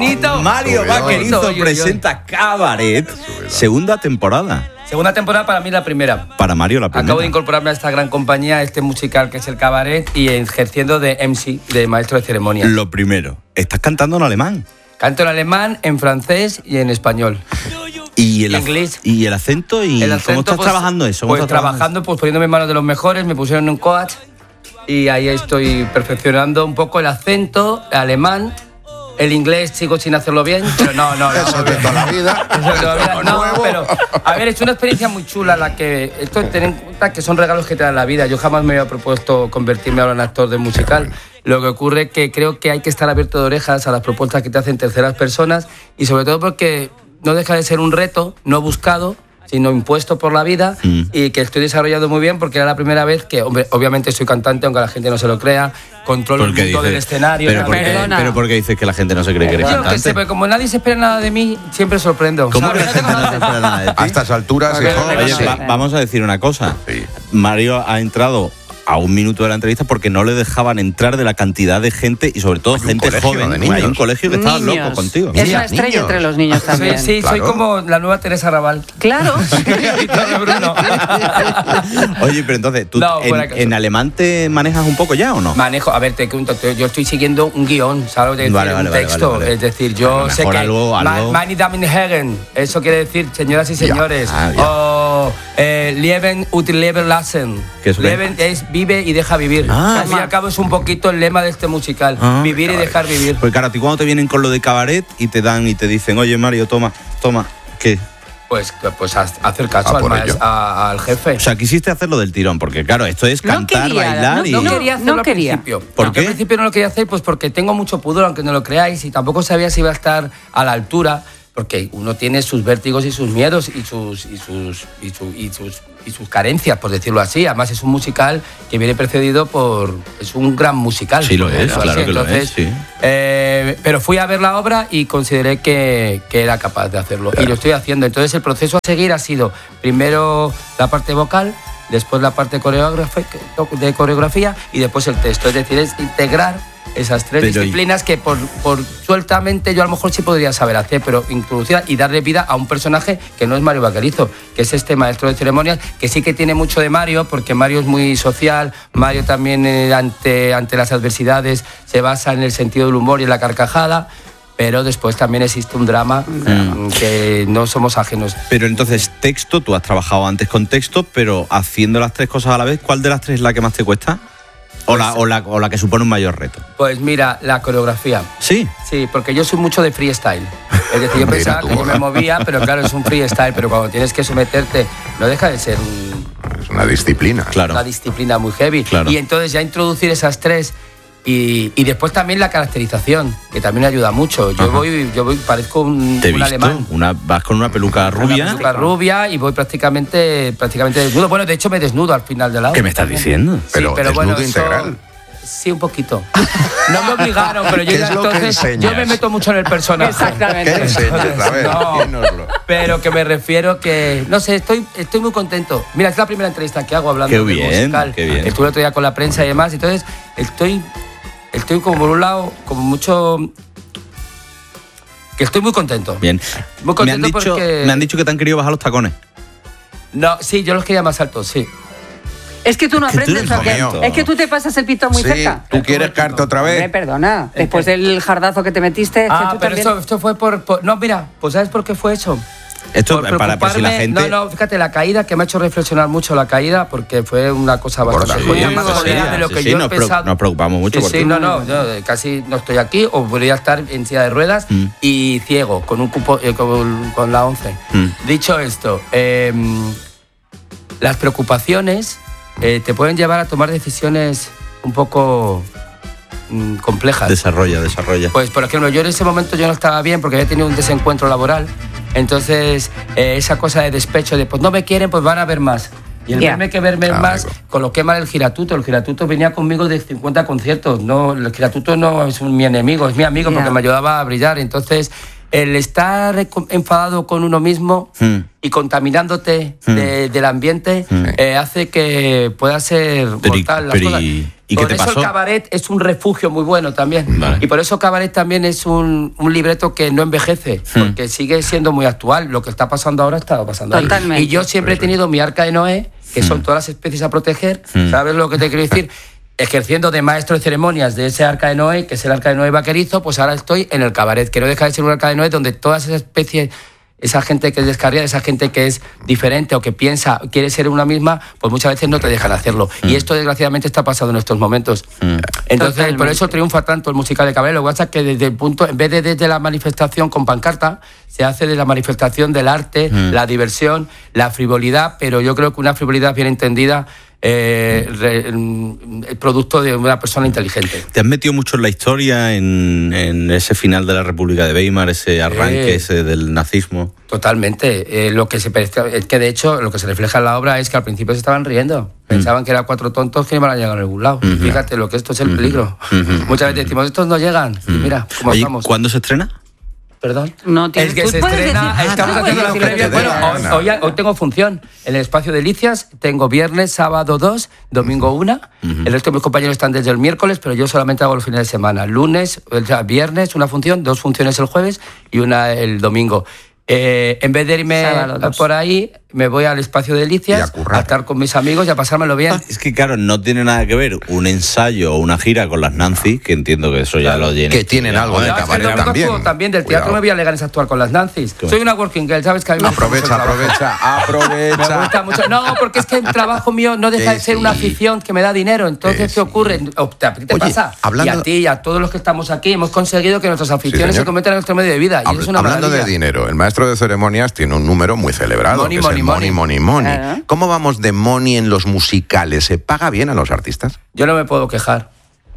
Vaquerito. Mario Vaquerizo presenta Cabaret, segunda temporada. Segunda temporada para mí la primera. Para Mario la primera. Acabo de incorporarme a esta gran compañía, este musical que es el Cabaret, y ejerciendo de MC, de maestro de ceremonias. Lo primero, estás cantando en alemán. Canto en alemán, en francés y en español. ¿Y el inglés? ¿Y el acento? ¿Cómo estás trabajando eso? Pues trabajando, pues poniéndome en manos de los mejores, me pusieron un coach y ahí estoy perfeccionando un poco el acento, el alemán. El inglés sigo sin hacerlo bien, pero no. Eso de toda la vida. No, pero a ver, es una experiencia muy chula la que... Esto ten en cuenta que son regalos que te dan la vida. Yo jamás me había propuesto convertirme ahora en actor de musical. Lo que ocurre es que creo que hay que estar abierto de orejas a las propuestas que te hacen terceras personas y sobre todo porque no deja de ser un reto no buscado, sino impuesto por la vida y que estoy desarrollando muy bien porque era la primera vez que, hombre, obviamente soy cantante, aunque la gente no se lo crea, controlo el mundo del escenario. Pero ¿por qué dices que la gente no se cree que eres cantante? Yo que sé, pero como nadie se espera nada de mí, siempre sorprendo. ¿Cómo que la gente no se espera nada de ti? A estas alturas... Oye, vamos a decir una cosa. Sí. Mario ha entrado a un minuto de la entrevista porque no le dejaban entrar de la cantidad de gente y sobre todo gente joven. Hay un colegio que estaba loco contigo. Es una estrella entre los niños también. Sí, claro. Soy como la nueva Teresa Raval. Claro. Oye, pero entonces, ¿tú en alemán te manejas un poco ya o no? Manejo, a ver, te cuento, yo estoy siguiendo un guión, ¿sabes? Un texto. Vale. Es decir, yo sé que algo. Meine Damen und Herren, eso quiere decir señoras y señores. O Leben und Leben lassen. Leben es vive y deja vivir. Al fin y al cabo es un poquito el lema de este musical. Vivir y dejar vivir. Pues claro, a ti cuando te vienen con lo de Cabaret y te dan y te dicen, oye Mario, toma, ¿qué? Pues hacer caso al jefe. O sea, quisiste hacerlo del tirón, porque claro, esto es cantar, bailar y... No quería hacerlo al principio. ¿Por qué? Al principio no lo quería hacer pues porque tengo mucho pudor, aunque no lo creáis, y tampoco sabía si iba a estar a la altura, porque uno tiene sus vértigos y sus miedos y sus carencias, por decirlo así. Además es un musical que viene precedido por... Es un gran musical. Sí, lo es, claro que lo es, sí. Pero fui a ver la obra y consideré que era capaz de hacerlo. Claro. Y lo estoy haciendo. Entonces el proceso a seguir ha sido primero la parte vocal, después la parte de coreografía y después el texto. Es decir, es integrar esas tres disciplinas que por sueltamente yo a lo mejor sí podría saber hacer, pero introducir y darle vida a un personaje que no es Mario Vaquerizo, que es este maestro de ceremonias, que sí que tiene mucho de Mario, porque Mario es muy social, Mario también ante las adversidades se basa en el sentido del humor y en la carcajada, pero después también existe un drama que no somos ajenos. Pero entonces, texto, tú has trabajado antes con texto, pero haciendo las tres cosas a la vez, ¿cuál de las tres es la que más te cuesta? O la que supone un mayor reto. Pues mira, la coreografía. ¿Sí? Sí, porque yo soy mucho de freestyle. Es decir, yo pensaba que yo me movía, pero claro, es un freestyle. Pero cuando tienes que someterte, no deja de ser es una disciplina. Claro. Una disciplina muy heavy. Claro. Y entonces ya introducir esas tres... Y después también la caracterización, que también ayuda mucho. Yo voy parezco un alemán. Vas con una peluca rubia. Una peluca rubia y voy prácticamente desnudo. Bueno, de hecho me desnudo al final de la obra. ¿Qué me estás diciendo? Pero bueno, integral. Sí, un poquito. No me obligaron, pero yo me meto mucho en el personaje. Exactamente. ¿Qué enseñas? A ver, dínoslo. Pero que me refiero que... No sé, estoy muy contento. Mira, es la primera entrevista que hago hablando de musical. Qué bien. Estuve el otro día con la prensa y demás. Entonces, estoy como por un lado, como mucho... Que estoy muy contento. Bien. Muy contento me han dicho que te han querido bajar los tacones. No, sí, yo los quería más altos, sí. Es que tú no aprendes, es que tú te pasas el pito muy cerca. ¿Tú quieres carte otra vez? Me perdona, después del jardazo que te metiste... pero esto fue por... No, mira, pues ¿sabes por qué fue eso? Esto para si la gente... No, fíjate, la caída, que me ha hecho reflexionar mucho la caída, porque fue una cosa bastante más jodida de lo que yo he pensado. Nos preocupamos mucho por ti. Sí, yo casi no estoy aquí, o podría estar en silla de ruedas y ciego, con un cupo, con la 11. Dicho esto, las preocupaciones te pueden llevar a tomar decisiones un poco complejas. Desarrolla. Pues, por ejemplo, yo en ese momento yo no estaba bien porque había tenido un desencuentro laboral. Entonces, esa cosa de despecho de, pues no me quieren, pues van a ver más. Y el verme más, coloqué mal el Giratuto. El Giratuto venía conmigo de 50 conciertos. No, el Giratuto no es mi enemigo, es mi amigo porque me ayudaba a brillar. Entonces, el estar enfadado con uno mismo y contaminándote del ambiente hace que pueda ser mortal las cosas. ¿Y por qué te eso pasó? El cabaret es un refugio muy bueno también. Vale. Y por eso cabaret también es un libreto que no envejece, porque sigue siendo muy actual. Lo que está pasando ahora está pasando Totalmente. ahí. Y yo siempre he tenido mi arca de Noé, que son todas las especies a proteger. ¿Sabes lo que te quiero decir? Ejerciendo de maestro de ceremonias de ese arca de Noé, que es el arca de Noé vaquerizo, pues ahora estoy en el cabaret, que no deja de ser un arca de Noé donde todas esas especies, esa gente que es descarriada, esa gente que es diferente o que piensa, quiere ser una misma, pues muchas veces no te dejan hacerlo. Y esto desgraciadamente está pasando en estos momentos. Entonces, totalmente. Por eso triunfa tanto el musical de cabaret. Lo que pasa es que desde el punto, en vez de desde la manifestación con pancarta, se hace de la manifestación del arte, la diversión, la frivolidad, pero yo creo que una frivolidad bien entendida el producto de una persona inteligente. ¿Te has metido mucho en la historia, en ese final de la República de Weimar, ese arranque ese del nazismo? Totalmente. Lo que es que de hecho lo que se refleja en la obra es que al principio se estaban riendo. Pensaban que eran 4 tontos que no iban a llegar a ningún lado. Fíjate lo que esto es el peligro. Muchas veces decimos, estos no llegan. Y mira, ¿cómo estamos? ¿Cuándo se estrena? ¿Perdón? No, es que se estrena, estamos haciendo las previas. Bueno, hoy tengo función en el Espacio Delicias. Tengo viernes, sábado 2, domingo 1. El resto de mis compañeros están desde el miércoles, pero yo solamente hago los fines de semana. Lunes, viernes, una función, 2 funciones el jueves y una el domingo. En vez de irme por ahí, me voy al Espacio Delicias a estar con mis amigos y a pasármelo bien. Es que claro, no tiene nada que ver un ensayo o una gira con las Nancy, que entiendo que eso ya lo llena. Que tienen algo de cabaret también. También del teatro me voy a legar a actuar con las Nancy's. Soy una working girl, ¿sabes? Que a mí aprovecha. Me gusta mucho. No, porque es que el trabajo mío no deja de ser una afición que me da dinero. Entonces, ¿qué ocurre? ¿Qué pasa? Y a ti y a todos los que estamos aquí hemos conseguido que nuestras aficiones se conviertan en nuestro medio de vida. Y es una hablando maravilla. de dinero, el maestro de ceremonias tiene un número muy celebrado, Money, que es el money. money. ¿Cómo vamos de money en los musicales? ¿Se paga bien a los artistas? Yo no me puedo quejar.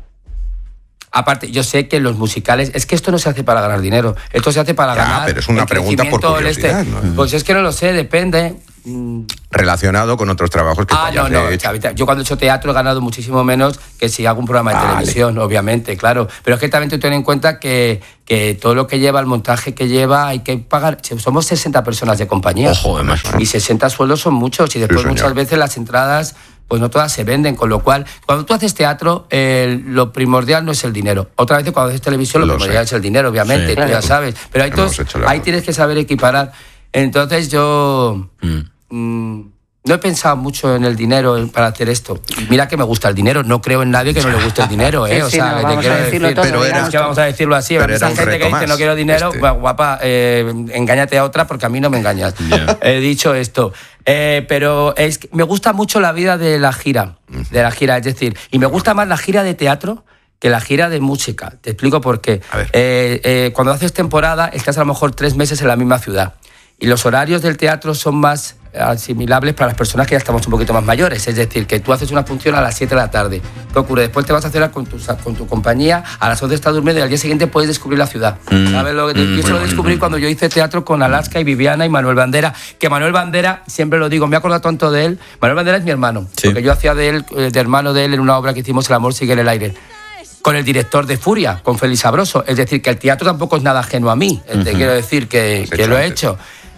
Aparte, yo sé que los musicales... Es que esto no se hace para ganar dinero. Esto se hace para ganar... pero es una pregunta por curiosidad, ¿no? Pues es que no lo sé, depende... Relacionado con otros trabajos que no. hecho. Yo cuando he hecho teatro he ganado muchísimo menos que si hago un programa de televisión, obviamente, claro. Pero es que también ten en cuenta que todo lo que lleva, el montaje que lleva, hay que pagar. Somos 60 personas de compañía. Ojo, además. Y 60 sueldos son muchos. Y después muchas veces las entradas, pues no todas se venden. Con lo cual, cuando tú haces teatro, lo primordial no es el dinero. Otra vez cuando haces televisión, lo primordial es el dinero, obviamente, tú ya sabes. Pero ahí tienes que saber equiparar. Entonces yo... no he pensado mucho en el dinero para hacer esto. Mira que me gusta el dinero, no creo en nadie que no le guste el dinero, ¿eh? O sea, te quiero decir, pero es que vamos a decirlo así, esa gente que dice no quiero dinero, guapa, engáñate a otra porque a mí no me engañas. He dicho esto. Pero me gusta mucho la vida de la gira, es decir, y me gusta más la gira de teatro que la gira de música. Te explico por qué. Cuando haces temporada, estás a lo mejor 3 meses en la misma ciudad. Y los horarios del teatro son más asimilables para las personas que ya estamos un poquito más mayores. Es decir, que tú haces una función a las 7 de la tarde. ¿Qué ocurre? Después te vas a cenar con tu compañía, a las 11 estás durmiendo y al día siguiente puedes descubrir la ciudad. ¿Sabes lo que yo lo descubrí cuando yo hice teatro con Alaska y Viviana y Manuel Bandera? Que Manuel Bandera, siempre lo digo, me he acordado tanto de él. Manuel Bandera es mi hermano. Sí. Porque yo hacía de hermano de él en una obra que hicimos, El amor sigue en el aire. Con el director de Furia, con Félix Sabroso. Es decir, que el teatro tampoco es nada ajeno a mí. Te quiero decir que lo he hecho.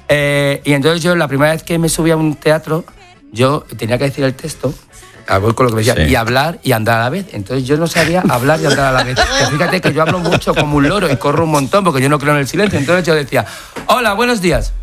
Y entonces yo, la primera vez que me subí a un teatro, yo tenía que decir el texto, voy con lo que me decía, y hablar y andar a la vez. Entonces yo no sabía hablar y andar a la vez. Pero fíjate que yo hablo mucho como un loro y corro un montón porque yo no creo en el silencio. Entonces yo decía, hola, buenos días.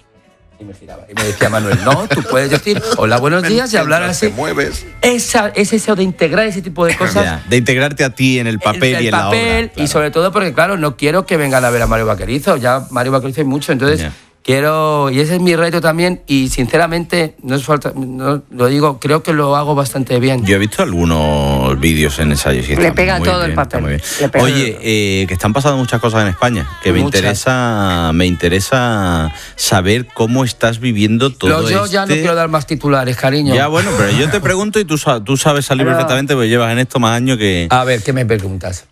Y me giraba. Y me decía Manuel, no, tú puedes decir hola, buenos días y hablar así. Te mueves. Es eso de integrar ese tipo de cosas. De integrarte a ti en el papel y en la obra. Claro. Y sobre todo porque, claro, no quiero que vengan a ver a Mario Vaquerizo. Ya Mario Vaquerizo hay mucho, entonces... Quiero, y ese es mi reto también, y sinceramente, no lo digo, creo que lo hago bastante bien. Yo he visto algunos vídeos en ensayos y le pega todo el papel. Oye, que están pasando muchas cosas en España, que me interesa saber cómo estás viviendo todo Yo ya no quiero dar más titulares, cariño. Ya, bueno, pero yo te pregunto y tú sabes salir perfectamente, porque llevas en esto más años que... A ver, ¿qué me preguntas?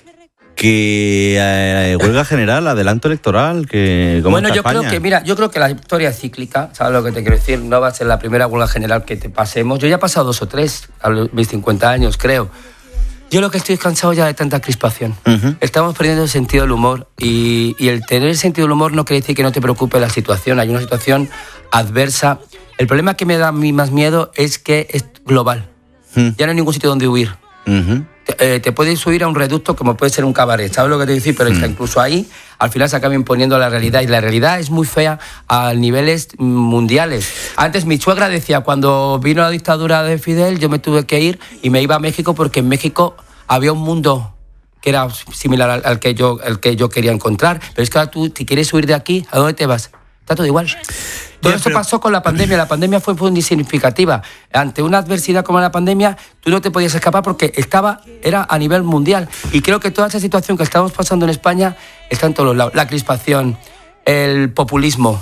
Que huelga general, adelanto electoral, que ¿cómo está España? Yo creo que la historia es cíclica, ¿sabes lo que te quiero decir? No va a ser la primera huelga general que te pasemos. Yo ya he pasado 2 o 3 a mis 50 años, creo. Yo lo que estoy cansado ya de tanta crispación. Uh-huh. Estamos perdiendo el sentido del humor y el tener el sentido del humor no quiere decir que no te preocupe la situación. Hay una situación adversa. El problema que me da a mí más miedo es que es global. Ya no hay ningún sitio donde huir. Uh-huh. Te puedes subir a un reducto como puede ser un cabaret, ¿sabes lo que te digo? Pero está incluso ahí, al final se acaba imponiendo la realidad y la realidad es muy fea a niveles mundiales. Antes mi suegra decía, cuando vino la dictadura de Fidel, yo me tuve que ir y me iba a México porque en México había un mundo que era similar al que yo quería encontrar. Pero es que ahora tú, si quieres huir de aquí, ¿a dónde te vas? Está todo igual. Todo esto pasó con la pandemia. La pandemia fue muy significativa. Ante una adversidad como la pandemia, tú no te podías escapar porque era a nivel mundial. Y creo que toda esa situación que estamos pasando en España está en todos los lados. La crispación, el populismo,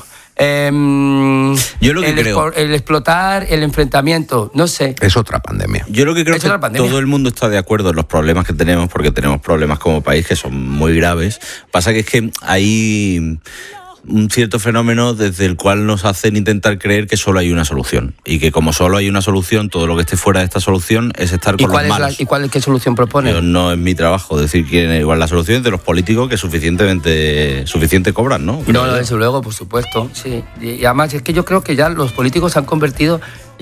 yo lo que creo, el explotar, el enfrentamiento, no sé. Es otra pandemia. Yo lo que creo es que todo el mundo está de acuerdo en los problemas que tenemos, porque tenemos problemas como país que son muy graves. Pasa que es que hay un cierto fenómeno desde el cual nos hacen intentar creer que solo hay una solución y que como solo hay una solución, todo lo que esté fuera de esta solución es estar con los malos. ¿Qué solución propone? Pero no es mi trabajo decir quién es. Igual la solución es de los políticos que suficiente cobran, ¿no? No, desde luego, por supuesto, sí. Y además es que yo creo que ya los políticos se han convertido.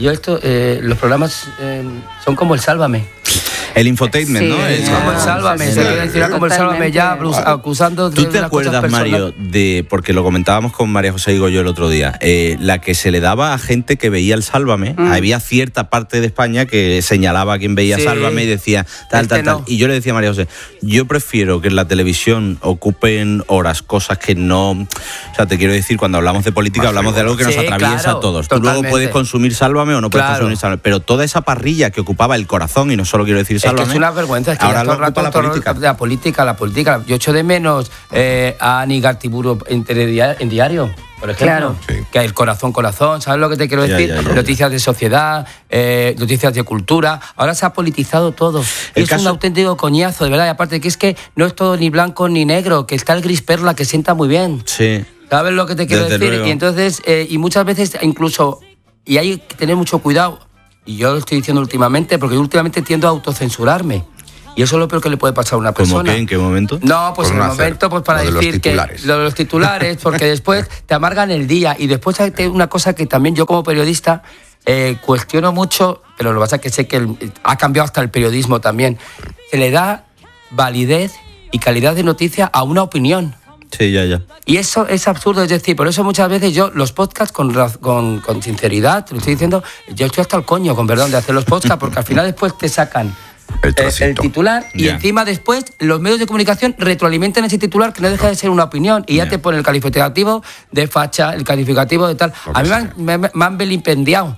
Los programas son como el Sálvame. El infotainment, ¿no? Es como el Sálvame, se quiere decir como el Sálvame ya acusando de. ¿Tú te acuerdas, Mario, porque lo comentábamos con María José Higo yo el otro día, la que se le daba a gente que veía el Sálvame? Había cierta parte de España que señalaba a quien veía Sálvame y decía tal. Y yo le decía a María José, yo prefiero que en la televisión ocupen horas cosas que no. O sea, te quiero decir, cuando hablamos de política hablamos de algo que nos atraviesa a todos. Tú luego puedes consumir Sálvame o no puedes consumir Sálvame, pero toda esa parrilla que ocupaba el corazón, y no solo quiero decir Sálvame, es que es una vergüenza, es que ahora todo el rato la política. Yo echo de menos a Ani Gartiburu en diario, por ejemplo. Claro. Que el corazón, ¿sabes lo que te quiero decir? Noticias de sociedad, noticias de cultura. Ahora se ha politizado todo. Es un auténtico coñazo, de verdad. Y aparte que es que no es todo ni blanco ni negro, que está el gris perla que sienta muy bien. Sí. ¿Sabes lo que te quiero decir? Luego. Y entonces, y muchas veces incluso, y hay que tener mucho cuidado. Y yo lo estoy diciendo últimamente, porque yo últimamente tiendo a autocensurarme. Y eso es lo peor que le puede pasar a una persona. ¿Cómo qué? ¿En qué momento? No, pues en el momento para decir que lo de los titulares, porque después te amargan el día. Y después hay una cosa que también yo como periodista cuestiono mucho, pero lo que pasa es que sé que ha cambiado hasta el periodismo también. Se le da validez y calidad de noticia a una opinión. Sí, ya. Y eso es absurdo, es decir, por eso muchas veces yo los podcasts con sinceridad, te lo estoy diciendo, yo estoy hasta el coño, con perdón, de hacer los podcasts, porque al final después te sacan el titular y encima después los medios de comunicación retroalimentan ese titular que no deja de ser una opinión y ya te pone el calificativo de facha, el calificativo de tal. A mí me han vilipendiado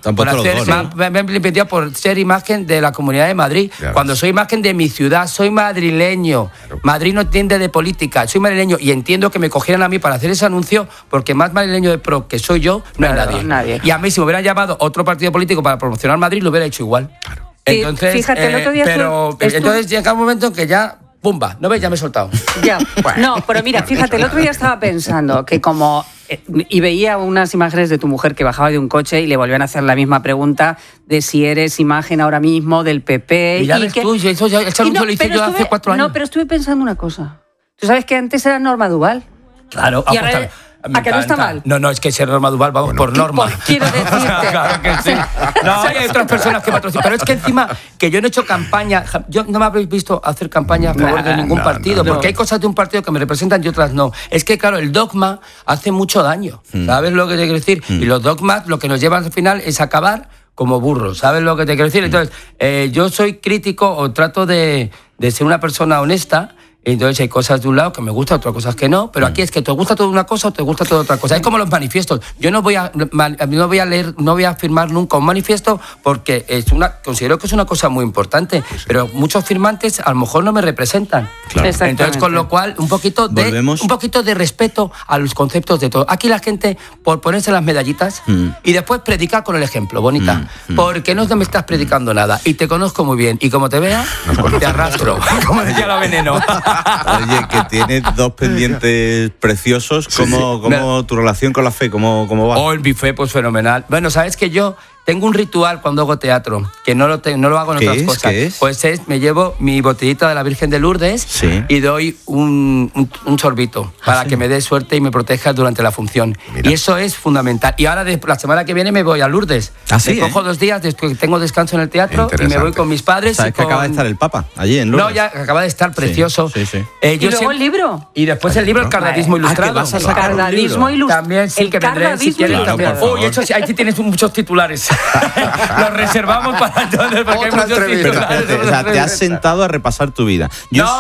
por ser imagen de la Comunidad de Madrid, cuando soy imagen de mi ciudad, soy madrileño. Madrid no entiende de política, soy madrileño y entiendo que me cogieran a mí para hacer ese anuncio porque más madrileño de pro que soy yo no hay nadie. Y a mí si me hubieran llamado otro partido político para promocionar Madrid lo hubiera hecho igual. Entonces, fíjate, el otro día entonces llega un momento en que ya, ¡pumba! ¿No ves? Ya me he soltado. Ya. No, pero mira, fíjate, el otro día estaba pensando que como... Y veía unas imágenes de tu mujer que bajaba de un coche y le volvían a hacer la misma pregunta de si eres imagen ahora mismo del PP. Y ya ves tú, eso ya lo hice yo hace 4 años. No, pero estuve pensando una cosa. ¿Tú sabes que antes era Norma Duval? Claro. Y ahora, ¿a que no está mal? No, es que ser Norma Duval, vamos por norma. Quiero decirte. Claro que sí. No, hay otras personas que patrocinan. Pero es que encima, que yo no he hecho campaña, yo no me habéis visto hacer campaña a favor de ningún partido, porque hay cosas de un partido que me representan y otras no. Es que, claro, el dogma hace mucho daño. ¿Sabes lo que te quiero decir? Y los dogmas lo que nos llevan al final es acabar como burros. ¿Sabes lo que te quiero decir? Entonces, yo soy crítico o trato de ser una persona honesta. Entonces hay cosas de un lado que me gustan, otras cosas que no, pero aquí es que te gusta toda una cosa o te gusta toda otra cosa. Es como los manifiestos. Yo no voy a leer, no voy a firmar nunca un manifiesto porque considero que es una cosa muy importante, pero muchos firmantes a lo mejor no me representan. Claro. Entonces, con lo cual, un poquito de respeto a los conceptos de todo. Aquí la gente, por ponerse las medallitas y después predicar con el ejemplo, bonita, porque no me estás predicando nada y te conozco muy bien y como te vea, te arrastro, como decía la Veneno. Oye, que tienes 2 pendientes preciosos. ¿Cómo tu relación con la fe? ¿Cómo va? Mi fe, pues fenomenal. Bueno, sabes que yo Tengo un ritual cuando hago teatro, que no lo hago en otras cosas. ¿Qué es? Pues me llevo mi botellita de la Virgen de Lourdes y doy un sorbito para que me dé suerte y me proteja durante la función. Mira. Y eso es fundamental. Y ahora, la semana que viene, me voy a Lourdes. Me cojo 2 días, tengo descanso en el teatro y me voy con mis padres. ¿Sabes que acaba de estar el Papa allí en Lourdes? No, ya acaba de estar precioso. Sí. ¿Y luego el libro? Y después el libro El Cardadismo Ilustrado. que vas a sacar un Cardadismo libro. Ilustrado. También sí, que vendré si quieres también. Uy, eso sí, aquí tienes muchos titulares. Los reservamos para entonces porque hay muchos titulares. O sea, te has sentado a repasar tu vida.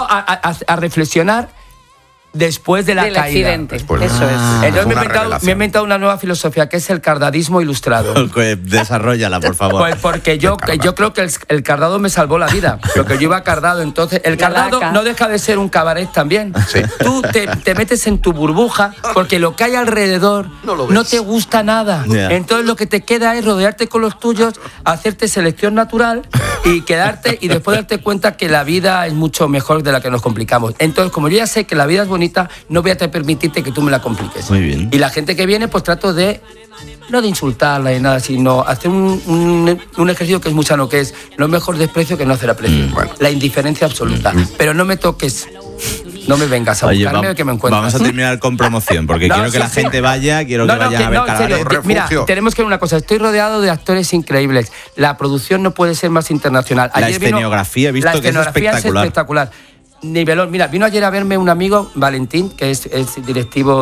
A reflexionar después de la Del caída. accidente. Después. Eso es. Entonces me he revelación. inventado una nueva filosofía que es el cardadismo ilustrado. Desarróllala, por favor. Pues porque yo creo que el cardado me salvó la vida, porque yo iba cardado. Entonces, el cardado no deja de ser un cabaret también. Sí. Tú te metes en tu burbuja porque lo que hay alrededor no te gusta nada. Yeah. Entonces, lo que te queda es rodearte con los tuyos, hacerte selección natural y quedarte y después darte cuenta que la vida es mucho mejor de la que nos complicamos. Entonces, como yo ya sé que la vida es bonita, no voy a permitirte que tú me la compliques. Muy bien. Y la gente que viene, pues trato de no de insultarla ni nada, sino hacer un ejercicio que es muy sano, que es no mejor desprecio que no hacer aprecio. Bueno. La indiferencia absoluta. Pero no me toques, no me vengas a buscarme que me encuentres. Vamos a terminar con promoción, porque quiero que la gente vaya, quiero que vayan a ver en serio, Carabaret. mira, tenemos que ver una cosa, estoy rodeado de actores increíbles. La producción no puede ser más internacional. La escenografía, he visto que es espectacular. Nivelón. Mira, vino ayer a verme un amigo, Valentín, que es directivo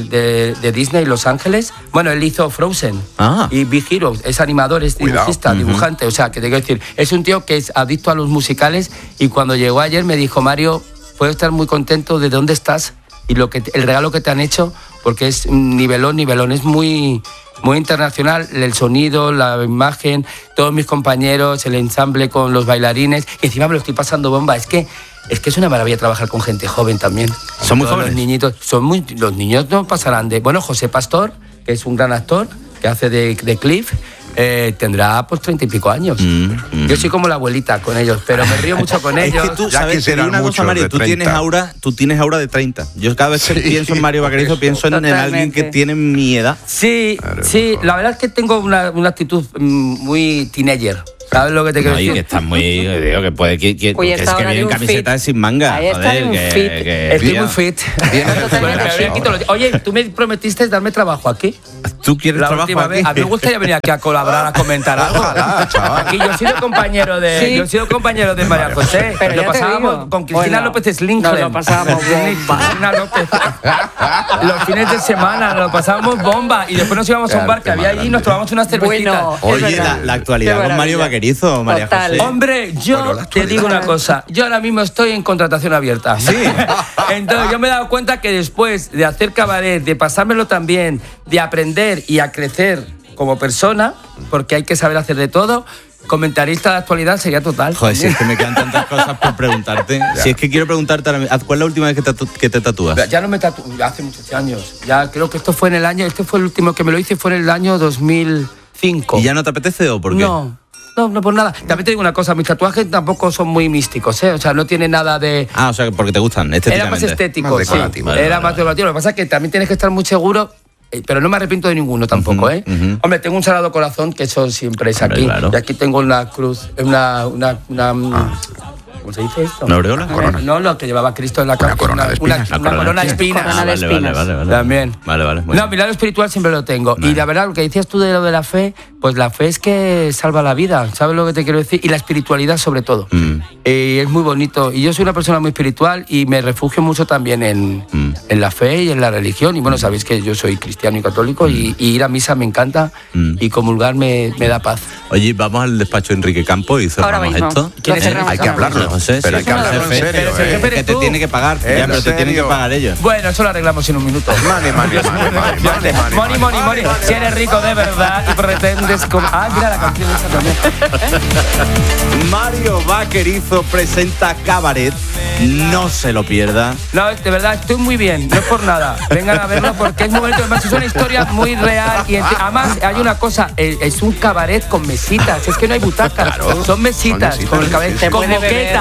de Disney Los Ángeles. Bueno, él hizo Frozen y Big Hero, es animador, es dibujista, dibujante. O sea, que te quiero decir, es un tío que es adicto a los musicales y cuando llegó ayer me dijo, Mario, puedo estar muy contento de dónde estás y el regalo que te han hecho, porque es nivelón, es muy internacional, el sonido, la imagen, todos mis compañeros, el ensamble con los bailarines, y encima me lo estoy pasando bomba. Es que es una maravilla trabajar con gente joven también. Son muy jóvenes. Los niñitos, los niños no pasarán de... Bueno, José Pastor, que es un gran actor, que hace de Cliff, tendrá pues 30 y pico años. Yo soy como la abuelita con ellos, pero me río mucho con ellos. Es que tú, Ya ¿sabes? quisieran Una cosa, muchos Mario, de tú tienes aura de 30. Yo cada vez que pienso en Mario Vaquerizo pienso en alguien que tiene mi edad. Sí, la verdad es que tengo una actitud muy teenager. ¿Sabes lo que te quiero decir? Y que estás muy... Digo, que puede... Que Oye, es que vienen camisetas sin manga. Ahí está de un fit. Estoy muy fit. Oye, tú me prometiste darme trabajo aquí. ¿Tú quieres La trabajo última aquí? vez. A mí me gustaría venir aquí a colaborar, a comentar algo. Ojalá, chaval. Aquí yo he sido compañero de María José. Pero Lo ya te pasábamos digo. con Cristina Bueno, López Slinkler. nos lo pasábamos bomba. Cristina López. Los fines de semana nos lo pasábamos bomba y después nos íbamos a un bar que había allí y nos tomábamos unas cervecitas. Bueno, Oye, es verdad. la actualidad Qué con Mario maravilla. Vaquerizo, María Total. José. Hombre, yo Bueno, la te digo una cosa. Yo ahora mismo estoy en contratación abierta. Sí. Entonces yo me he dado cuenta que después de hacer cabaret, de pasármelo tan bien, de aprender y a crecer como persona, porque hay que saber hacer de todo, comentarista de actualidad sería total. Joder, si es que me quedan tantas cosas por preguntarte. Si es que quiero preguntarte, ¿cuál es la última vez que te tatúas? Ya no me tatúo, hace muchos años. Ya creo que esto fue en el año, este fue el último que me lo hice, fue en el año 2005. ¿Y ya no te apetece o por qué? No, por nada. También te digo una cosa, mis tatuajes tampoco son muy místicos, ¿eh? O sea, no tiene nada de... Ah, o sea, porque te gustan Era estéticamente. más estético, Más sí. decorativo. Era más decorativo. Lo que pasa es que también tienes que estar muy seguro, pero no me arrepiento de ninguno tampoco, ¿eh? Hombre, tengo un Sagrado Corazón, que eso siempre es Hombre, aquí. claro. Y aquí tengo una cruz, ¿cómo se dice esto? ¿Una aureola? No, lo que llevaba Cristo en la cabeza. corona de espinas. Una corona de espinas. Corona de espinas. Vale. También. Vale. muy No, bien. mi lado espiritual siempre lo tengo. Y la verdad, lo que decías tú de lo de la fe, pues la fe es que salva la vida, ¿sabes lo que te quiero decir? Y la espiritualidad sobre todo. Es muy bonito. Y yo soy una persona muy espiritual y me refugio mucho también en la fe y en la religión. Y bueno, sabéis que yo soy cristiano y católico y ir a misa me encanta y comulgar me da paz. Oye, vamos al despacho de Enrique Campo y Ahora cerramos mismo. esto. ¿Quién es el Hay que hablarlo. José, Pero hay sí, que hablarlo en jefe. serio. Pero si el jefe Que eres te tú. tiene que pagar, ¿En ya, pero te tienen que serio? pagar ellos. Bueno, eso lo arreglamos en un minuto. Money. Si eres rico de verdad y pretendes... mira la canción esa también. Mario Vaquerizo presenta Cabaret. No se lo pierda. No, de verdad, estoy muy bien, no es por nada. Vengan a verlo porque es muy bonito. Además, es una historia muy real. Y además, hay una cosa, es un cabaret con mesitas. Es que no hay butacas, son mesitas. Son mesitas, Con el cabaret, sí, sí. con Se puede moqueta.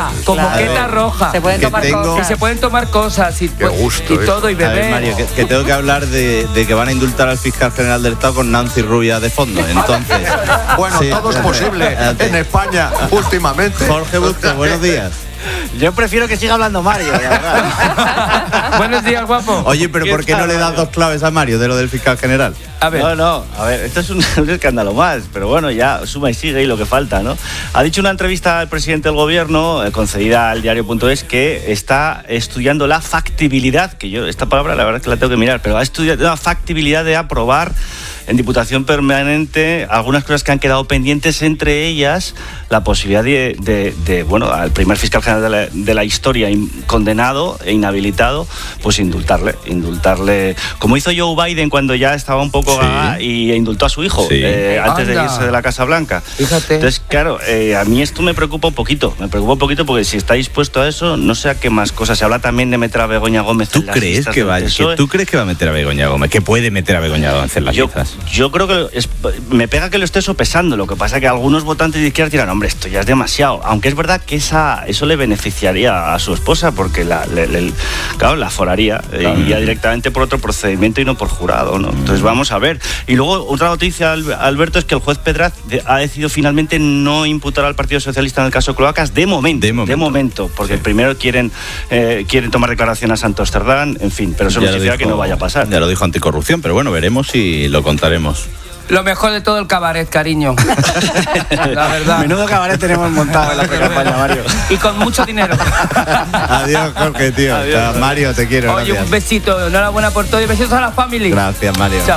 con Claro. moqueta roja. Se pueden Que tomar tengo- cosas. Y se pueden tomar cosas y, Qué gusto y todo y A ver, beber. Mario, que tengo que hablar de que van a indultar al fiscal general del Estado con Nancy Rubia de fondo. Entonces, Bueno, sí, todo es posible espérate. en España últimamente. Jorge Bustos, buenos días. Yo prefiero que siga hablando Mario, la verdad. Buenos días, guapo. Oye, pero ¿por qué no le das 2 claves a Mario de lo del fiscal general? A ver. No, a ver, esto es un escándalo más, pero bueno, ya suma y sigue y lo que falta, ¿no? Ha dicho en una entrevista al presidente del gobierno, concedida al diario.es, que está estudiando la factibilidad, que yo esta palabra la verdad es que la tengo que mirar, pero ha estudiado la factibilidad de aprobar en Diputación Permanente algunas cosas que han quedado pendientes, entre ellas la posibilidad de bueno, al primer fiscal general de la historia condenado e inhabilitado, pues indultarle, como hizo Joe Biden cuando ya estaba un poco gaga y indultó a su hijo antes de Anda. irse de la Casa Blanca. Fíjate. Entonces, claro, a mí esto me preocupa un poquito porque si está dispuesto a eso, no sé a qué más cosas. Se habla también de meter a Begoña Gómez ¿Tú en las crees listas que del PSOE. ¿Tú crees que va a meter a Begoña Gómez? ¿Que puede meter a Begoña Gómez en las listas? Yo creo que me pega que lo esté sopesando. Lo que pasa es que algunos votantes de izquierda dirán, hombre, esto ya es demasiado. Aunque es verdad que eso le beneficiaría a su esposa porque la foraría iría directamente por otro procedimiento y no por jurado, ¿no? Entonces vamos a ver. Y luego otra noticia, Alberto, es que el juez Pedraz ha decidido finalmente no imputar al Partido Socialista en el caso Cloacas de momento, porque primero quieren tomar declaración a Santos Cerdán, en fin, pero eso no significa que no vaya a pasar. Ya lo dijo Anticorrupción, pero bueno, veremos y lo contaremos. Lo mejor de todo el cabaret, cariño. La verdad. Menudo cabaret tenemos montado en la pre-campaña, Mario. Y con mucho dinero. Adiós, Jorge, tío. Adiós. Mario, te quiero. Oye, gracias. un besito. Enhorabuena por todo y besitos a la family. Gracias, Mario. Chao.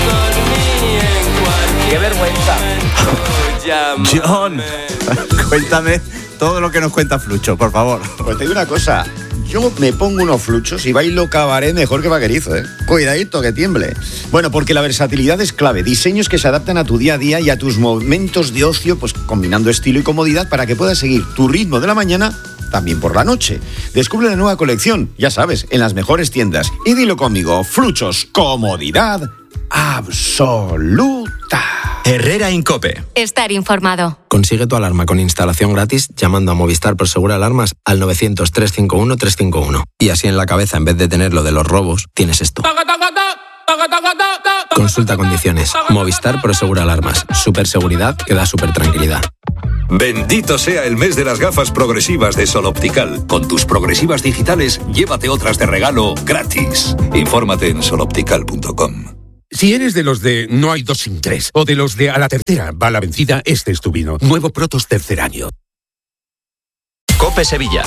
Qué vergüenza. John, cuéntame todo lo que nos cuenta Flucho, por favor. Pues te digo una cosa, yo me pongo unos fluchos y bailo cabaret mejor que vaquerizo, ¿eh? Cuidadito, que tiemble. Bueno, porque la versatilidad es clave. Diseños que se adaptan a tu día a día y a tus momentos de ocio, pues combinando estilo y comodidad para que puedas seguir tu ritmo de la mañana también por la noche. Descubre la nueva colección, ya sabes, en las mejores tiendas. Y dilo conmigo, Fluchos, comodidad absoluta. Herrera Incope. Estar informado. Consigue tu alarma con instalación gratis llamando a Movistar Prosegur Alarmas al 900-351-351. Y así en la cabeza, en vez de tener lo de los robos, tienes esto. Consulta condiciones. Movistar Prosegur Alarmas. Superseguridad que da super tranquilidad. Bendito sea el mes de las gafas progresivas de Sol Optical. Con tus progresivas digitales, llévate otras de regalo gratis. Infórmate en soloptical.com. Si eres de los de no hay 2 sin 3 o de los de a la tercera va la vencida, este es tu vino. Nuevo Protos tercer año. Cope Sevilla.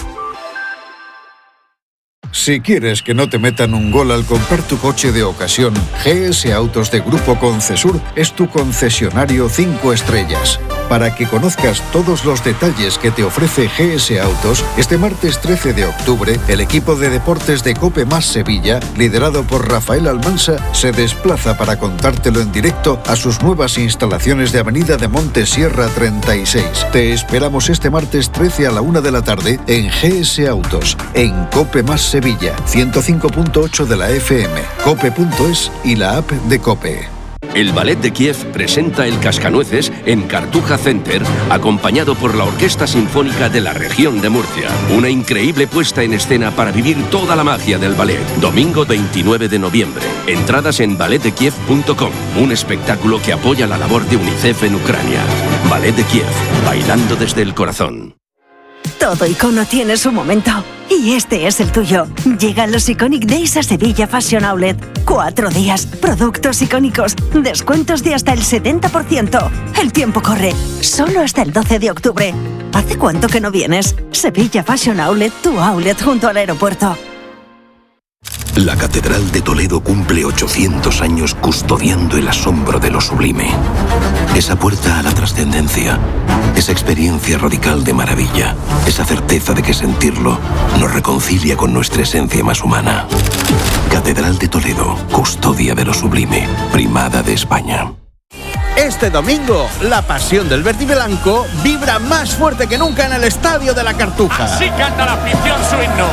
Si quieres que no te metan un gol al comprar tu coche de ocasión, GS Autos de Grupo Concesur es tu concesionario 5 estrellas. Para que conozcas todos los detalles que te ofrece GS Autos, este martes 13 de octubre, el equipo de deportes de Cope Más Sevilla, liderado por Rafael Almansa, se desplaza para contártelo en directo a sus nuevas instalaciones de Avenida de Monte Sierra 36. Te esperamos este martes 13 a la 1 de la tarde en GS Autos, en Cope Más Sevilla, 105.8 de la FM, cope.es y la app de Cope. El Ballet de Kiev presenta El Cascanueces en Cartuja Center, acompañado por la Orquesta Sinfónica de la Región de Murcia. Una increíble puesta en escena para vivir toda la magia del ballet. Domingo 29 de noviembre. Entradas en balletdekiev.com. Un espectáculo que apoya la labor de UNICEF en Ucrania. Ballet de Kiev, bailando desde el corazón. Todo icono tiene su momento. Y este es el tuyo. Llegan los Iconic Days a Sevilla Fashion Outlet. 4 días, productos icónicos, descuentos de hasta el 70%. El tiempo corre, solo hasta el 12 de octubre. ¿Hace cuánto que no vienes? Sevilla Fashion Outlet, tu outlet junto al aeropuerto. La Catedral de Toledo cumple 800 años custodiando el asombro de lo sublime. Esa puerta a la trascendencia, esa experiencia radical de maravilla, esa certeza de que sentirlo nos reconcilia con nuestra esencia más humana. Catedral de Toledo, custodia de lo sublime, primada de España. Este domingo, la pasión del verdiblanco vibra más fuerte que nunca en el Estadio de la Cartuja. Así canta la afición su himno.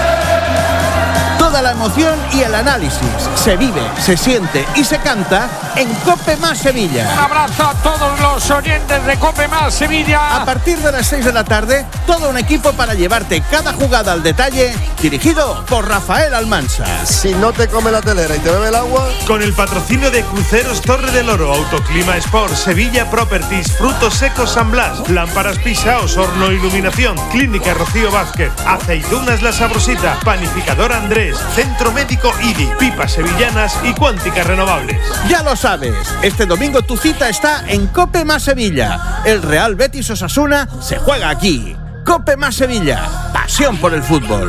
Toda la emoción y el análisis se vive, se siente y se canta en COPE más Sevilla. Un abrazo a todos los oyentes de COPE más Sevilla. A partir de las 6 de la tarde, todo un equipo para llevarte cada jugada al detalle, dirigido por Rafael Almansa. Si no te come la telera y te bebe el agua... Con el patrocinio de Cruceros Torre del Oro, Autoclima Sport, Sevilla Properties, Frutos Secos San Blas, Lámparas Pisaos, Horno Iluminación, Clínica Rocío Vázquez, Aceitunas La Sabrosita, Panificador Andrés, Centro Médico IDI, Pipas Sevillanas y Cuánticas Renovables. Ya lo sabes, este domingo tu cita está en COPE más Sevilla. El Real Betis Osasuna se juega aquí. COPE más Sevilla, pasión por el fútbol.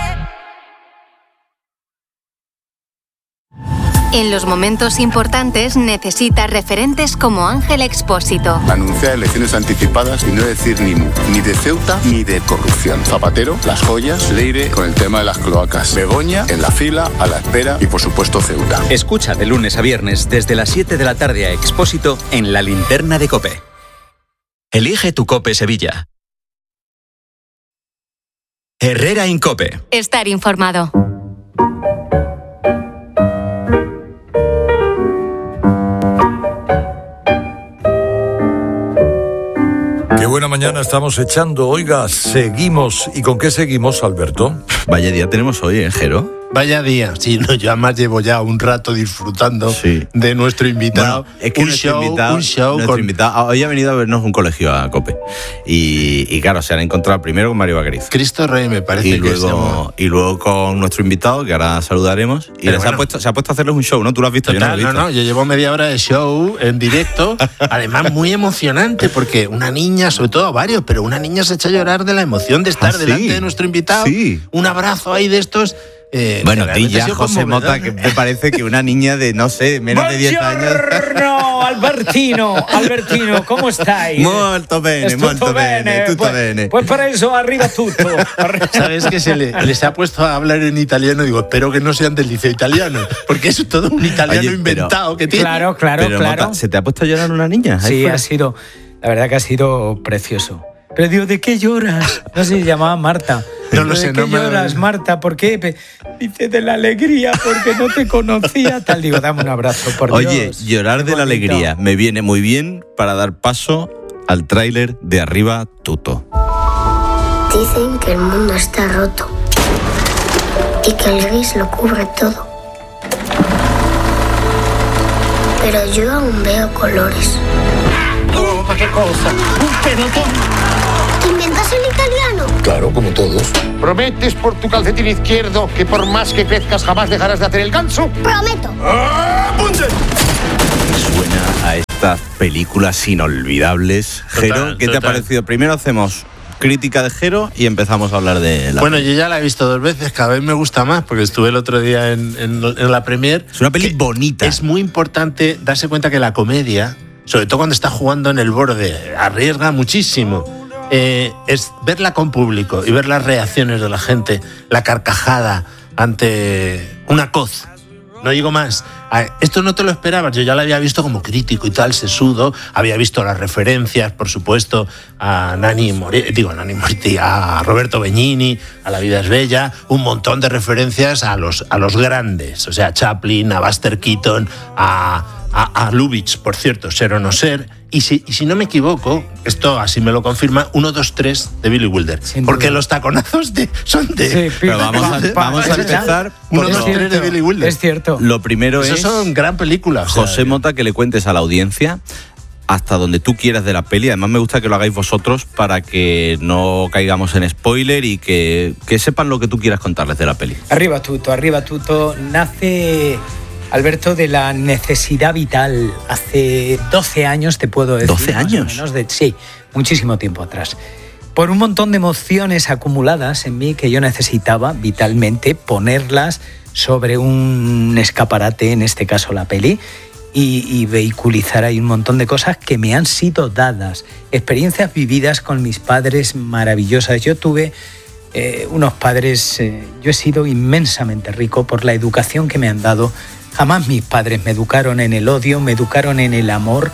En los momentos importantes necesitas referentes como Ángel Expósito. Anunciar elecciones anticipadas y no decir ni mu, ni de Ceuta ni de corrupción. Zapatero, las joyas, Leire con el tema de las cloacas, Begoña en la fila, a la espera y por supuesto Ceuta. Escucha de lunes a viernes desde las 7 de la tarde a Expósito en la linterna de COPE. Elige tu COPE Sevilla. Herrera Incope. Estar informado. Qué buena mañana estamos echando. Oiga, seguimos. ¿Y con qué seguimos, Alberto? Vaya día tenemos hoy, Jero. Vaya día, sí, no, yo además llevo ya un rato disfrutando de nuestro invitado. Bueno, es que nuestro invitado hoy ha venido a vernos un colegio a COPE. Y claro, se han encontrado primero con Mario Vaquerizo. Cristo Rey, me parece y luego con nuestro invitado, que ahora saludaremos. Y se ha puesto a hacerles un show, ¿no? ¿Tú lo has visto? Total, yo no lo he visto. No, yo llevo media hora de show en directo. Además, muy emocionante, porque una niña, sobre todo varios, pero una niña se echa a llorar de la emoción de estar delante de nuestro invitado. Sí. Un abrazo ahí de estos... bueno, di ya, José Mota, que me parece que una niña de, no sé, menos de 10 años... ¡Buongiorno, Albertino, ¿cómo estáis? Molto bene, tutto bene. Pues para eso, arriba tutto. ¿Sabes que se les ha puesto a hablar en italiano? Digo, espero que no sean del liceo italiano, porque es todo un italiano inventado que tiene. Claro. Mota, ¿se te ha puesto a llorar una niña? Sí, la verdad que ha sido precioso. Pero digo, ¿de qué lloras? No sé, se llamaba Marta. No lo sé, ¿De qué lloras, Marta? ¿Por qué? Dice, de la alegría, porque no te conocía. Tal, digo, dame un abrazo, por Dios. Oye, llorar de la alegría me viene muy bien para dar paso al tráiler de Arriba Tutto. Dicen que el mundo está roto y que el gris lo cubre todo. Pero yo aún veo colores. ¿Qué cosa? ¡Un pelotón! ¿Inventas en italiano? Claro, como todos. ¿Prometes por tu calcetín izquierdo que por más que crezcas jamás dejarás de hacer el ganso? ¡Prometo! Suena a estas películas inolvidables. Jero, ¿qué te ha parecido? Primero hacemos crítica de Jero y empezamos a hablar de la... Bueno, yo ya la he visto 2 veces, cada vez me gusta más, porque estuve el otro día en la premier. Es una peli bonita. Es muy importante darse cuenta que la comedia, sobre todo cuando está jugando en el borde, arriesga muchísimo. Es verla con público y ver las reacciones de la gente, la carcajada ante una coz. No digo más. Esto no te lo esperabas. Yo ya lo había visto como crítico y tal, sesudo. Había visto las referencias, por supuesto, a a Roberto Benigni, a La vida es bella, un montón de referencias a los grandes. O sea, a Chaplin, a Buster Keaton, a Lubitsch, por cierto, Ser o no ser. Y si no me equivoco, esto así me lo confirma, 1, 2, 3 de Billy Wilder. Porque los taconazos son de... Sí, pero vamos a empezar... 1, 2, 3 de Billy Wilder. Es cierto. Lo primero es... son gran película. José Mota, que le cuentes a la audiencia hasta donde tú quieras de la peli. Además me gusta que lo hagáis vosotros para que no caigamos en spoiler y que sepan lo que tú quieras contarles de la peli. Arriba tutto. Nace... Alberto, de la necesidad vital. Hace 12 años, te puedo decir. ¿12 años? Sí, muchísimo tiempo atrás. Por un montón de emociones acumuladas en mí que yo necesitaba vitalmente ponerlas sobre un escaparate, en este caso la peli, y vehiculizar ahí un montón de cosas que me han sido dadas. Experiencias vividas con mis padres maravillosas. Yo tuve... unos padres... yo he sido inmensamente rico por la educación que me han dado. Jamás mis padres me educaron en el odio, me educaron en el amor.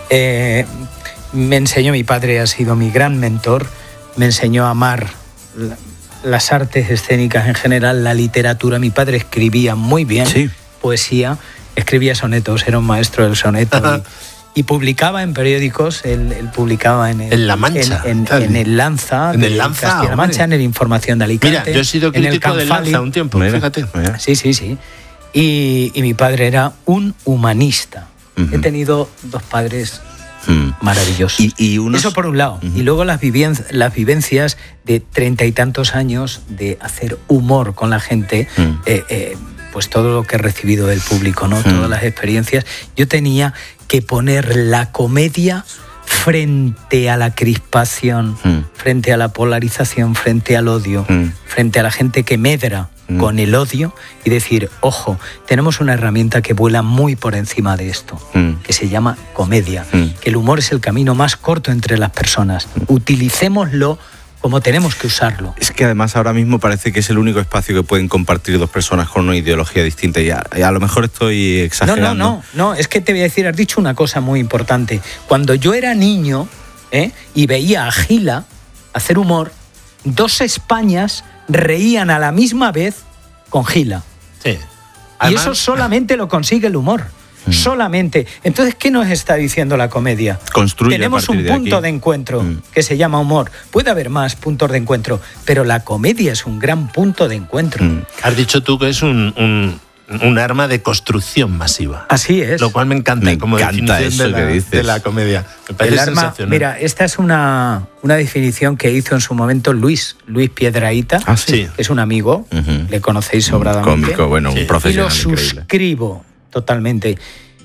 Me enseñó, mi padre ha sido mi gran mentor, me enseñó a amar las artes escénicas en general, la literatura. Mi padre escribía muy bien, poesía, escribía sonetos, era un maestro del soneto. Y publicaba en periódicos, él publicaba en La Mancha. En el Lanza. En el Lanza. Castilla-La Mancha, en el Información de Alicante. Mira, yo he sido crítico del Lanza un tiempo, fíjate. Sí. Y mi padre era un humanista. He tenido dos padres maravillosos. Eso por un lado. Y luego las vivencias de 30 y tantos años de hacer humor con la gente. Pues todo lo que he recibido del público, ¿no? Todas las experiencias. Yo tenía que poner la comedia frente a la crispación, frente a la polarización, frente al odio, frente a la gente que medra con el odio y decir, ojo, tenemos una herramienta que vuela muy por encima de esto, que se llama comedia, que el humor es el camino más corto entre las personas. Utilicémoslo como tenemos que usarlo. Es que además ahora mismo parece que es el único espacio que pueden compartir dos personas con una ideología distinta y a lo mejor estoy exagerando. No, es que te voy a decir, has dicho una cosa muy importante. Cuando yo era niño y veía a Gila hacer humor, dos Españas reían a la misma vez con Gila. Sí. Además, y eso solamente lo consigue el humor. Solamente. Entonces, ¿qué nos está diciendo la comedia? Construye. Tenemos un punto de encuentro que se llama humor. Puede haber más puntos de encuentro, pero la comedia es un gran punto de encuentro. Has dicho tú que es un arma de construcción masiva. Así es. Lo cual me encanta como definición de la comedia. Me parece sensacional. Mira, esta es una definición que hizo en su momento Luis Piedrahita, que es un amigo, le conocéis sobradamente. Un cómico, un profesional. Y lo suscribo totalmente.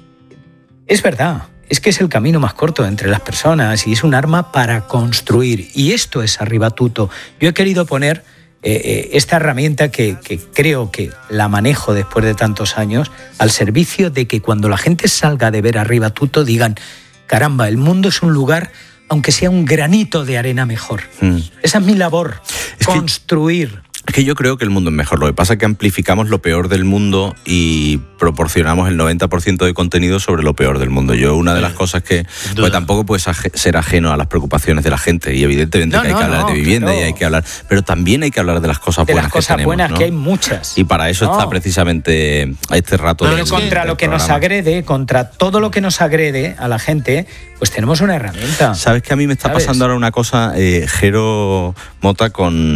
Es verdad, es que es el camino más corto entre las personas y es un arma para construir. Y esto es Arribatuto. Yo he querido poner esta herramienta que creo que la manejo después de tantos años al servicio de que cuando la gente salga de ver Arribatuto digan, caramba, el mundo es un lugar, aunque sea un granito de arena mejor. Esa es mi labor, construir. Es que yo creo que el mundo es mejor. Lo que pasa es que amplificamos lo peor del mundo y proporcionamos el 90% de contenido sobre lo peor del mundo. Una de las cosas que pues, tampoco puedes ser ajeno a las preocupaciones de la gente y evidentemente que hay que hablar de vivienda y hay que hablar, pero también hay que hablar de las cosas buenas que tenemos. De las cosas buenas, que hay muchas. Y para eso está precisamente este rato de contra lo que nos agrede, contra todo lo que nos agrede a la gente, pues tenemos una herramienta. ¿Sabes que a mí me está pasando ahora una cosa, Jero Mota,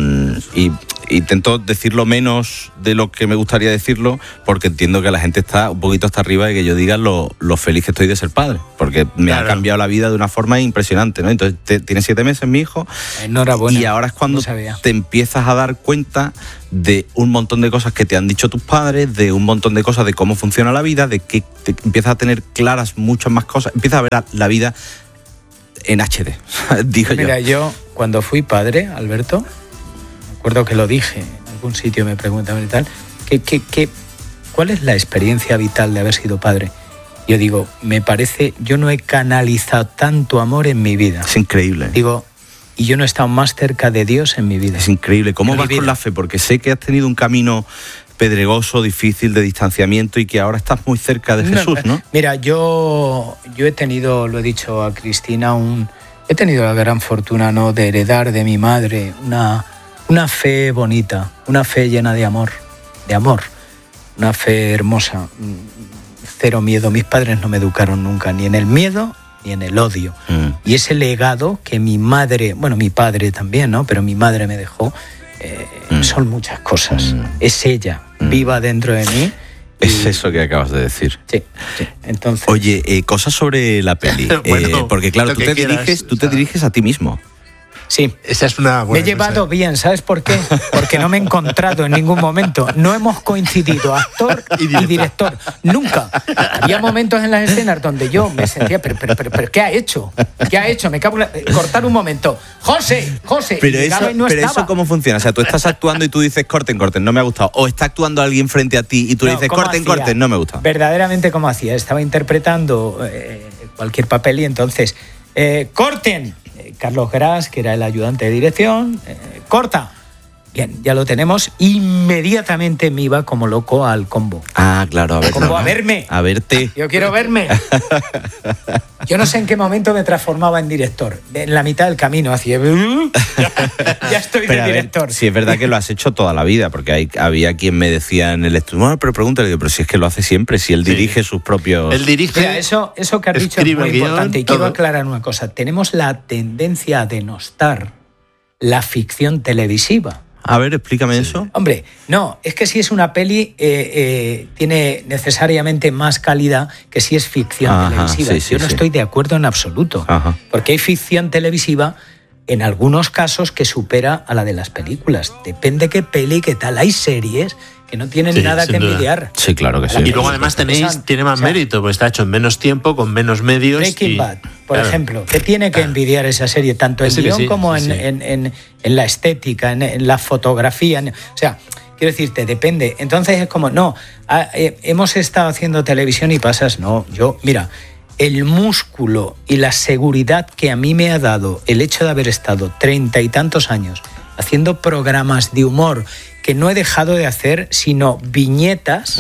intento decirlo menos de lo que me gustaría decirlo porque entiendo que la gente está un poquito hasta arriba de que yo diga lo feliz que estoy de ser padre, porque me ha cambiado la vida de una forma impresionante, ¿no? Entonces tiene 7 meses mi hijo. Enhorabuena. Y ahora es cuando te empiezas a dar cuenta de un montón de cosas que te han dicho tus padres, de un montón de cosas de cómo funciona la vida, de que te empiezas a tener claras muchas más cosas, empiezas a ver la vida en HD, digo yo. Mira, yo cuando fui padre, Alberto, me acuerdo que lo dije en algún sitio, me preguntaban y tal, ¿cuál es la experiencia vital de haber sido padre? Yo digo, me parece, yo no he canalizado tanto amor en mi vida. Es increíble. Digo, y yo no he estado más cerca de Dios en mi vida. Es increíble. ¿Cómo vas con la fe? Porque sé que has tenido un camino pedregoso, difícil, de distanciamiento y que ahora estás muy cerca de Jesús, ¿no? Mira, yo he tenido, lo he dicho a Cristina, he tenido la gran fortuna, ¿no?, de heredar de mi madre una fe bonita, una fe llena de amor, una fe hermosa, cero miedo. Mis padres no me educaron nunca ni en el miedo ni en el odio. Y ese legado que mi padre también, ¿no?, pero mi madre me dejó, son muchas cosas. Es ella, viva dentro de mí. Es eso que acabas de decir. Sí. Entonces, oye, cosas sobre la peli. Porque claro, tú te diriges a ti mismo. Sí, esa es una buena. Me he llevado bien, ¿sabes por qué? Porque no me he encontrado en ningún momento. No hemos coincidido, actor y director. Nunca. Había momentos en las escenas donde yo me sentía, pero ¿qué ha hecho? ¿Qué ha hecho? Me cago en cortar un momento. ¡José! Pero eso ¿cómo funciona? O sea, tú estás actuando y tú dices corten, no me ha gustado. O está actuando alguien frente a ti y tú dices corten, no me gusta. Verdaderamente, ¿cómo hacía? Estaba interpretando cualquier papel y entonces, corten. Carlos Gras, que era el ayudante de dirección, corta. Bien, ya lo tenemos. Inmediatamente me iba como loco al combo. Ah, claro, a ver. Combo, a verme. A verte. Yo quiero verme. Yo no sé en qué momento me transformaba en director. En la mitad del camino hacía... ya estoy de director. Si es verdad que lo has hecho toda la vida, porque había quien me decía en el estudio, bueno, pero pregúntale, digo, pero si es que lo hace siempre, si él dirige sus propios... Él dirige... Mira, eso que has dicho es muy importante. Y quiero aclarar una cosa. Tenemos la tendencia a denostar la ficción televisiva. A ver, explícame eso. Hombre, no, es que si es una peli tiene necesariamente más calidad que si es ficción televisiva. Yo no estoy de acuerdo en absoluto. Porque hay ficción televisiva en algunos casos que supera a la de las películas. Depende qué peli, qué tal. Hay series que no tienen nada que envidiar. Sí, claro que sí. Y luego además tiene más mérito, porque está hecho en menos tiempo, con menos medios. Breaking Bad, por ejemplo, que tiene que envidiar esa serie, tanto en guión como en la estética, en la fotografía. O sea, quiero decirte, depende. Entonces es como, no, hemos estado haciendo televisión y pasas, no, mira, el músculo y la seguridad que a mí me ha dado el hecho de haber estado 30 y tantos años haciendo programas de humor que no he dejado de hacer, sino viñetas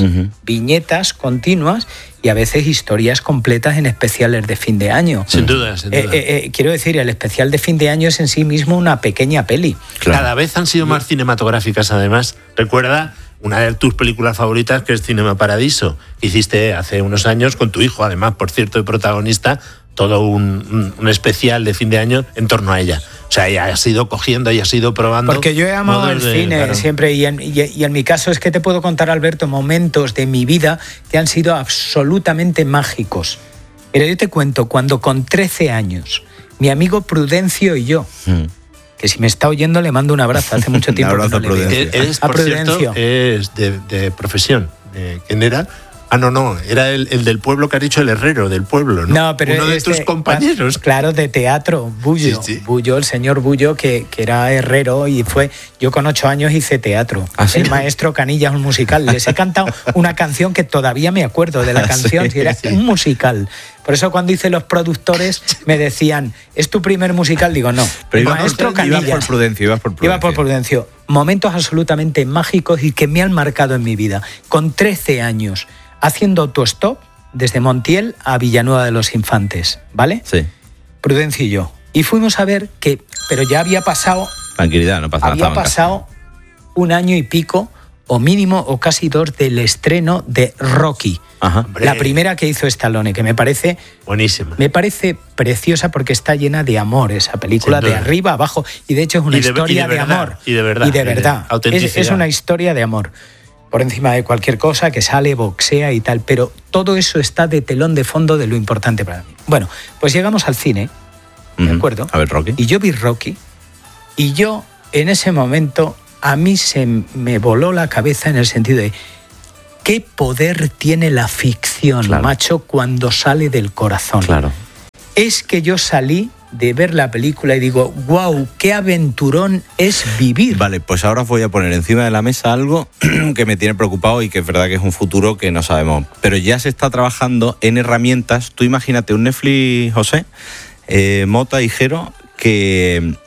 continuas y a veces historias completas en especiales de fin de año. Sin duda, sin duda. Quiero decir, el especial de fin de año es en sí mismo una pequeña peli. Claro. Cada vez han sido más cinematográficas, además. Recuerda una de tus películas favoritas, que es Cinema Paradiso, que hiciste hace unos años con tu hijo, además, por cierto, de protagonista, todo un especial de fin de año en torno a ella. O sea, ella has ido cogiendo y has ido probando. Porque yo he amado el cine siempre y en mi caso es que te puedo contar, Alberto, momentos de mi vida que han sido absolutamente mágicos. Mira, yo te cuento, cuando con 13 años, mi amigo Prudencio y yo, que si me está oyendo le mando un abrazo, hace mucho tiempo que no le veo. Él, por cierto, es de profesión. ¿Quién era? Ah, no, era el del pueblo que has dicho, el herrero del pueblo, ¿no? No, pero uno de tus compañeros. Claro, de teatro, Bullo. Sí. Bullo, el señor Bullo, que era herrero y fue... Yo con 8 años hice teatro. El maestro Canillas, un musical. Les he cantado una canción que todavía me acuerdo de la canción, que era un musical. Por eso cuando hice los productores me decían, ¿es tu primer musical? Digo, no. Pero el maestro Canillas. Ibas por Prudencio. Momentos absolutamente mágicos y que me han marcado en mi vida. Con 13 años... haciendo autostop desde Montiel a Villanueva de los Infantes, ¿vale? Sí. Prudencio y yo. Y fuimos a ver que... Pero ya había pasado... Tranquilidad, no pasa nada. Había pasado un año y pico, o mínimo, o casi 2, del estreno de Rocky. La primera que hizo Stallone, que me parece... buenísima. Me parece preciosa porque está llena de amor esa película, de arriba a abajo. Y de hecho es una historia de amor. Y de verdad. Y de verdad. Es una historia de amor. Por encima de cualquier cosa, que sale, boxea y tal, pero todo eso está de telón de fondo de lo importante para mí. Bueno, pues llegamos al cine, ¿de acuerdo? A ver, Rocky. Y yo vi Rocky, y yo en ese momento a mí se me voló la cabeza en el sentido de qué poder tiene la ficción, macho, cuando sale del corazón. Claro. Es que yo salí de ver la película y digo, wow, qué aventurón es vivir. Vale, pues ahora os voy a poner encima de la mesa algo que me tiene preocupado y que es verdad que es un futuro que no sabemos. Pero ya se está trabajando en herramientas. Tú imagínate un Netflix, José, Mota y Jero, que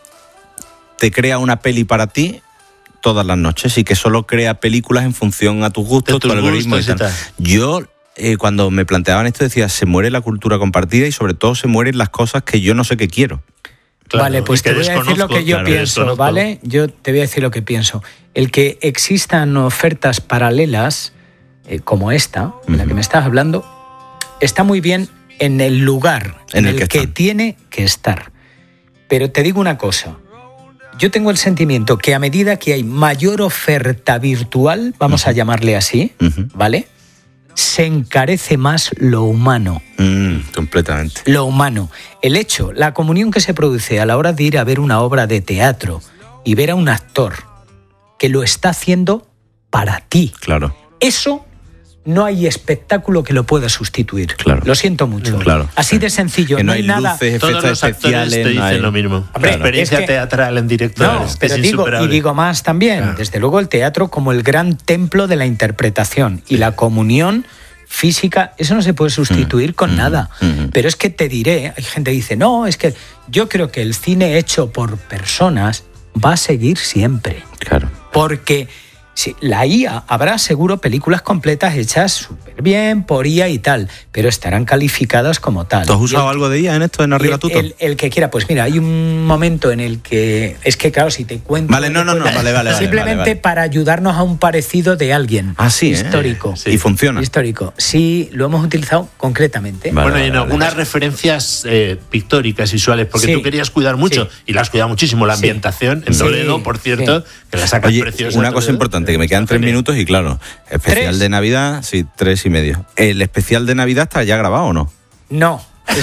te crea una peli para ti todas las noches y que solo crea películas en función a tus gustos, tu algoritmo y tal. Yo... cuando me planteaban esto decía, se muere la cultura compartida y sobre todo se mueren las cosas que yo no sé qué quiero. Claro, vale, pues te voy a decir lo que yo pienso, ¿vale? Yo te voy a decir lo que pienso. El que existan ofertas paralelas, como esta, de la que me estás hablando, está muy bien en el lugar en el que tiene que estar. Pero te digo una cosa, yo tengo el sentimiento que a medida que hay mayor oferta virtual, vamos a llamarle así, ¿vale?, se encarece más lo humano. Completamente. Lo humano. El hecho, la comunión que se produce a la hora de ir a ver una obra de teatro y ver a un actor que lo está haciendo para ti. Claro. Eso no hay espectáculo que lo pueda sustituir. Claro. Lo siento mucho. Claro. Así de sencillo. Que no hay nada. Luces, todos los actores te dicen lo mismo. Hombre, la experiencia teatral en directo pero es digo más también. Claro. Desde luego el teatro como el gran templo de la interpretación y la comunión física, eso no se puede sustituir con nada. Pero es que te diré, hay gente que dice, no, es que yo creo que el cine hecho por personas va a seguir siempre. Claro. Porque sí, la IA habrá seguro películas completas hechas súper bien por IA y tal, pero estarán calificadas como tal. ¿Tú has usado algo de IA en esto en Arriba Tuto? El que quiera, pues mira, hay un momento en el que es que claro, si te cuento. Vale, vale. Simplemente para ayudarnos a un parecido de alguien histórico. Sí. Y funciona. Histórico. Sí, lo hemos utilizado concretamente. Bueno, y en algunas referencias pictóricas, visuales, porque tú querías cuidar mucho y la has cuidado muchísimo la ambientación en Toledo, por cierto, que la sacas preciosa. Una cosa importante, que me quedan 3 minutos y claro, especial 3 de Navidad, 3:30. ¿El especial de Navidad está ya grabado o no? No.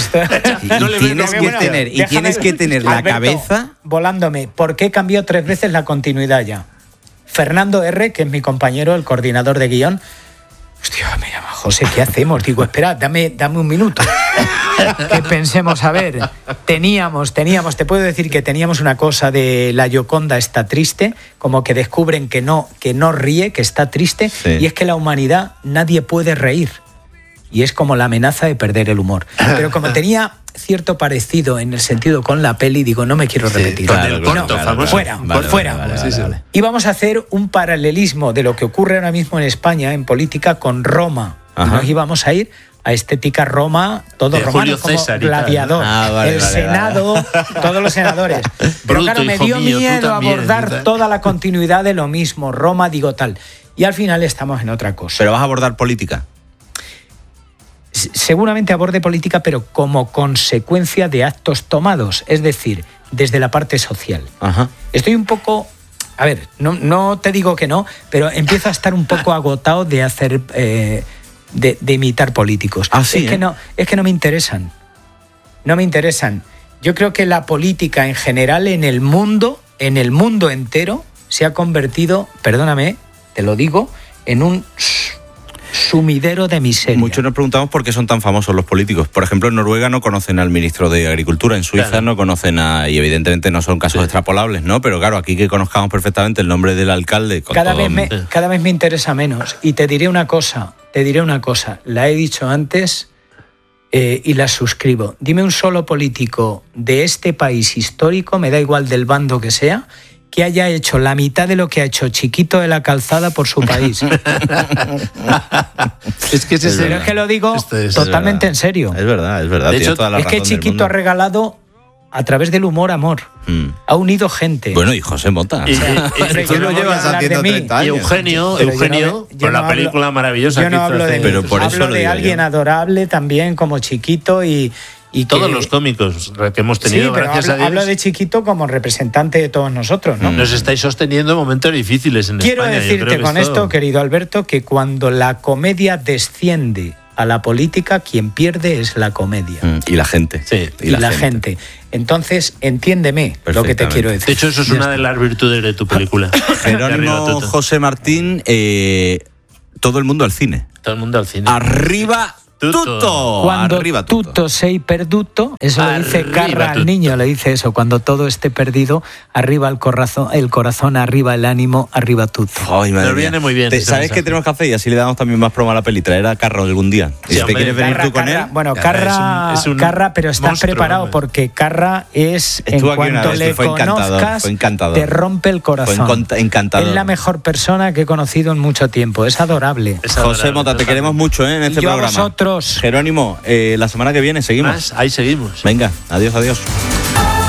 Tienes que tener la Alberto, cabeza volándome. ¿Por qué cambió 3 veces la continuidad ya? Fernando R., que es mi compañero, el coordinador de guión. Hostia, me llama José, ¿qué hacemos? Digo, espera, dame un minuto. Que pensemos, a ver, teníamos, te puedo decir que teníamos una cosa de la Gioconda está triste, como que descubren que no ríe, que está triste, y es que la humanidad nadie puede reír. Y es como la amenaza de perder el humor. Pero como tenía cierto parecido en el sentido con la peli, digo, no me quiero repetir. Fuera. Vale. Y vamos a hacer un paralelismo de lo que ocurre ahora mismo en España, en política, con Roma. Y nos íbamos a ir a estética Roma, todo romano, como Gladiador, Senado, todos los senadores. Pero claro, me dio miedo abordar toda la continuidad de lo mismo, Roma, digo tal. Y al final estamos en otra cosa. ¿Pero vas a abordar política? Seguramente aborde política, pero como consecuencia de actos tomados, es decir, desde la parte social. Estoy un poco... A ver, no te digo que no, pero empiezo a estar un poco agotado de hacer... De imitar políticos. Es que no me interesan. No me interesan. Yo creo que la política en general en el mundo entero, se ha convertido, perdóname, te lo digo, en un sumidero de miseria. Muchos nos preguntamos por qué son tan famosos los políticos. Por ejemplo, en Noruega no conocen al ministro de Agricultura, en Suiza no conocen y evidentemente no son casos extrapolables, ¿no? Pero claro, aquí que conozcamos perfectamente el nombre del alcalde... Cada vez me interesa menos. Y te diré una cosa, la he dicho antes y la suscribo. Dime un solo político de este país histórico, me da igual del bando que sea, que haya hecho la mitad de lo que ha hecho Chiquito de la Calzada por su país. Es que lo digo totalmente en serio. Es verdad. De hecho, es que Chiquito ha regalado a través del humor amor. Ha unido gente. Bueno, y José Mota. Tú lo llevas haciendo 30 años. Y Eugenio, por la película maravillosa yo no hablo de mí, pero por eso hablo de alguien adorable también como Chiquito y todos los cómicos que hemos tenido, gracias a Dios. Hablo de Chiquito como representante de todos nosotros, ¿no? Nos estáis sosteniendo en momentos difíciles en Quiero España. Quiero decirte con esto, querido Alberto, que cuando la comedia desciende a la política, quien pierde es la comedia. Y la gente. Sí, y la gente. Entonces, entiéndeme lo que te quiero decir. De hecho, eso es una de las virtudes de tu película. Jerónimo José Martín, todo el mundo al cine. Todo el mundo al cine. ¡Arriba Tuto! Cuando arriba tutto sei perduto, eso le dice Carra al niño, le dice eso, cuando todo esté perdido, arriba el corazón, arriba el ánimo, arriba tutto. Ay, madre mía. Viene muy bien. ¿Sabes qué tenemos que hacer? Y así le damos también más promo a la peli, traer a Carra algún día. Sí, ¿Te quieres venir tú con él? Bueno, Carra, pero estás preparado, hombre. Porque Carra es, estuvo en cuanto le conozcas, te rompe el corazón. Fue encantador. Es la mejor persona que he conocido en mucho tiempo, es adorable. José Mota, te queremos mucho en este programa. Vosotros. Jerónimo, la semana que viene seguimos. Ahí seguimos. Venga, adiós.